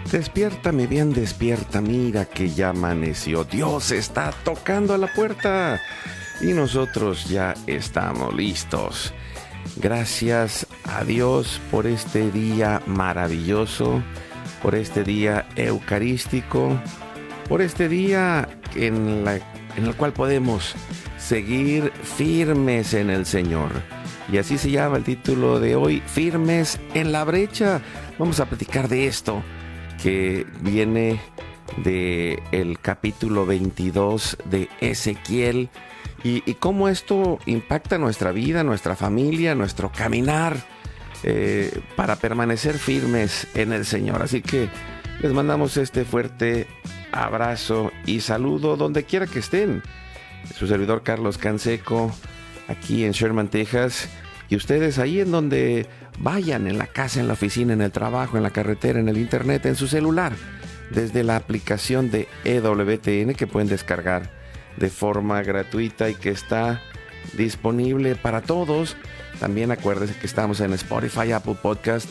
Despierta, mi bien, despierta, mira que ya amaneció. Dios está tocando a la puerta y nosotros ya estamos listos. Gracias a Dios por este día maravilloso, por este día eucarístico, por este día en el cual podemos seguir firmes en el Señor. Y así se llama el título de hoy, Firmes en la brecha. Vamos a platicar de esto que viene de el capítulo 22 de Ezequiel y cómo esto impacta nuestra vida, nuestra familia, nuestro caminar para permanecer firmes en el Señor. Así que les mandamos este fuerte abrazo y saludo donde quiera que estén. Su servidor Carlos Canseco, aquí en Sherman, Texas, y ustedes ahí en donde vayan, en la casa, en la oficina, en el trabajo, en la carretera, en el internet, en su celular, desde la aplicación de EWTN que pueden descargar de forma gratuita y que está disponible para todos. También acuérdense que estamos en Spotify, Apple Podcast